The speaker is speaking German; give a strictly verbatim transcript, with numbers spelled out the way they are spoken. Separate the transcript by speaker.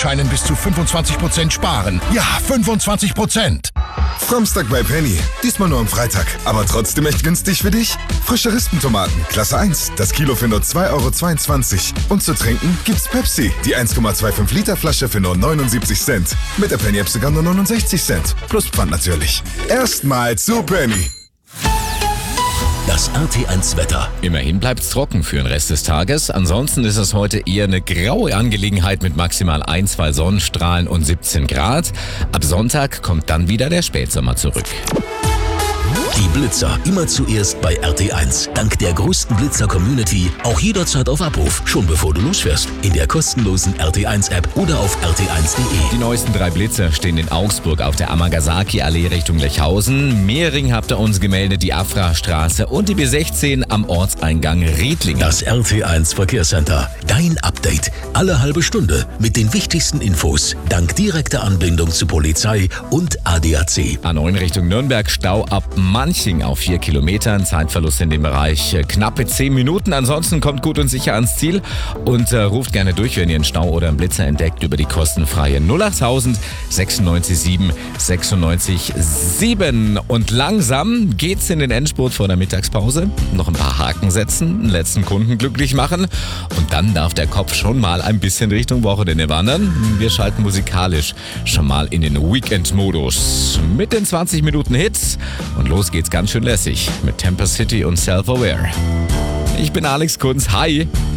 Speaker 1: Gutscheinen bis zu fünfundzwanzig Prozent sparen. Ja, fünfundzwanzig Prozent.
Speaker 2: Samstag bei Penny. Diesmal nur am Freitag. Aber trotzdem echt günstig für dich? Frische Rispentomaten, Klasse eins. Das Kilo für nur zwei Euro zweiundzwanzig. Und zu trinken gibt's Pepsi. Die eins Komma fünfundzwanzig Liter Flasche für nur neunundsiebzig Cent. Mit der Penny-App sogar nur neunundsechzig Cent. Plus Pfand natürlich. Erstmal zu Penny.
Speaker 3: Das R T eins Wetter.
Speaker 4: Immerhin bleibt's trocken für den Rest des Tages. Ansonsten ist es heute eher eine graue Angelegenheit mit maximal ein, zwei Sonnenstrahlen und siebzehn Grad. Ab Sonntag kommt dann wieder der Spätsommer zurück.
Speaker 3: Die Blitzer immer zuerst bei R T eins. Dank der größten Blitzer-Community auch jederzeit auf Abruf, schon bevor du losfährst. In der kostenlosen R T eins App oder auf r t eins punkt de.
Speaker 4: Die neuesten drei Blitzer stehen in Augsburg auf der Amagasaki-Allee Richtung Lechhausen. Mehring habt ihr uns gemeldet, die Afra-Straße und die B sechzehn am Ortseingang Riedlingen.
Speaker 3: Das R T eins Verkehrscenter. Dein Update. Alle halbe Stunde mit den wichtigsten Infos. Dank direkter Anbindung zu Polizei und A D A C.
Speaker 4: A neun Richtung Nürnberg, Stau ab Manching auf vier Kilometern. Zeitverlust in dem Bereich knappe zehn Minuten. Ansonsten kommt gut und sicher ans Ziel und äh, ruft gerne durch, wenn ihr einen Stau oder einen Blitzer entdeckt, über die kostenfreie null achttausend sechsundneunzig sieben sechsundneunzig sieben. Und langsam geht's in den Endspurt vor der Mittagspause. Noch ein paar Haken setzen, einen letzten Kunden glücklich machen und dann darf der Kopf schon mal ein bisschen Richtung Wochenende wandern. Wir schalten musikalisch schon mal in den Weekend-Modus mit den zwanzig Minuten Hits und los geht's ganz schön lässig mit Temper City und Self-Aware. Ich bin Alex Kunz, hi!